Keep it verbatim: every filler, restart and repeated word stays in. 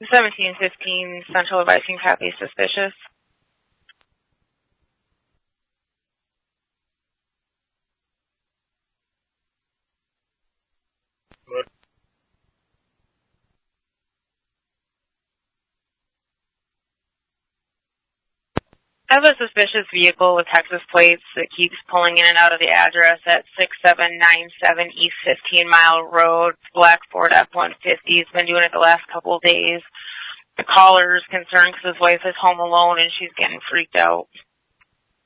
seventeen fifteen Central advising copy suspicious. Good. I have a suspicious vehicle with Texas plates that keeps pulling in and out of the address at six seven nine seven East fifteen Mile Road, black Ford F one fifty. He's been doing it the last couple of days. The caller is concerned because his wife is home alone and she's getting freaked out.